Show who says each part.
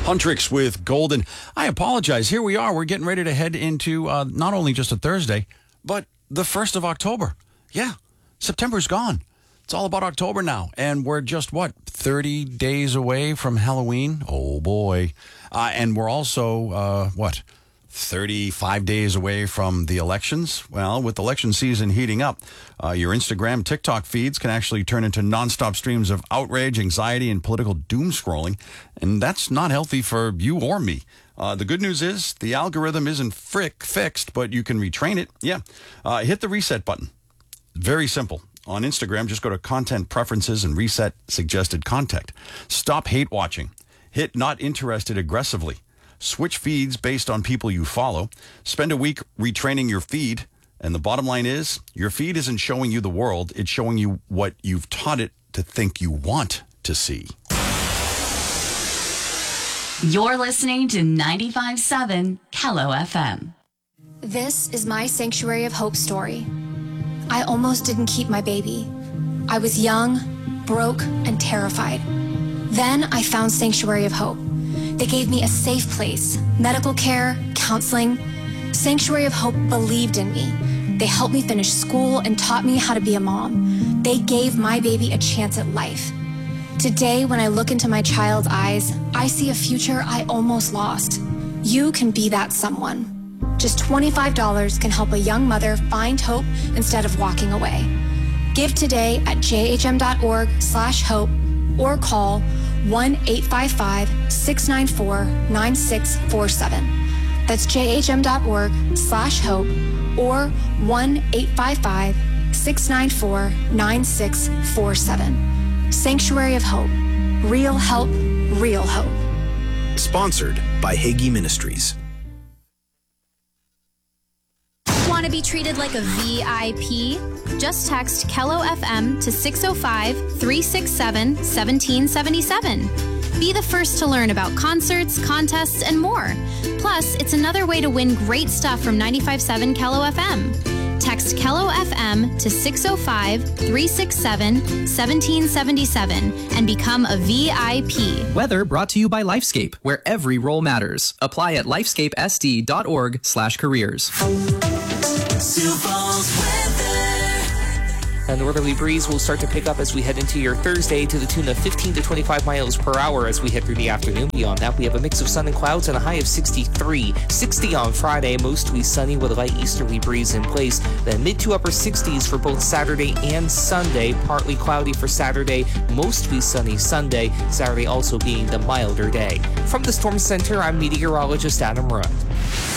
Speaker 1: Huntrix with Golden. I apologize. Here we are. We're getting ready to head into not only just a Thursday, but the 1st of October. Yeah, September's gone. It's all about October now. And we're just, 30 days away from Halloween? Oh, boy. And we're also, 35 days away from the elections. Well, with election season heating up, your Instagram, TikTok feeds can actually turn into nonstop streams of outrage, anxiety, and political doom scrolling. And that's not healthy for you or me. The good news is the algorithm isn't fixed, but you can retrain it. Yeah. Hit the reset button. Very simple. On Instagram, just go to content preferences and reset suggested content. Stop hate watching. Hit not interested aggressively. Switch feeds based on people you follow. Spend a week retraining your feed. And the bottom line is, your feed isn't showing you the world. It's showing you what you've taught it to think you want to see.
Speaker 2: You're listening to 95.7 Kello FM.
Speaker 3: This is my Sanctuary of Hope story. I almost didn't keep my baby. I was young, broke, and terrified. Then I found Sanctuary of Hope. They gave me a safe place, medical care, counseling. Sanctuary of Hope believed in me. They helped me finish school and taught me how to be a mom. They gave my baby a chance at life. Today, when I look into my child's eyes, I see a future I almost lost. You can be that someone. Just $25 can help a young mother find hope instead of walking away. Give today at jhm.org/hope or call 1-855-694-9647. That's jhm.org/hope or 1-855-694-9647. Sanctuary of Hope. Real help, real hope.
Speaker 4: Sponsored by Hagee Ministries.
Speaker 5: Want to be treated like a VIP? Just text Kello FM to 605-367-1777. Be the first to learn about concerts, contests, and more. Plus, it's another way to win great stuff from 95.7 Kello FM. Text Kello FM to 605-367-1777 and become a VIP.
Speaker 6: Weather brought to you by Lifescape, where every role matters. Apply at lifescapesd.org/careers.
Speaker 7: A northerly breeze will start to pick up as we head into your Thursday to the tune of 15 to 25 miles per hour as we head through the afternoon. Beyond that, we have a mix of sun and clouds and a high of 63. 60 on Friday, mostly sunny with a light easterly breeze in place. Then mid to upper 60s for both Saturday and Sunday. Partly cloudy for Saturday, mostly sunny Sunday. Saturday also being the milder day. From the Storm Center, I'm meteorologist Adam Rudd.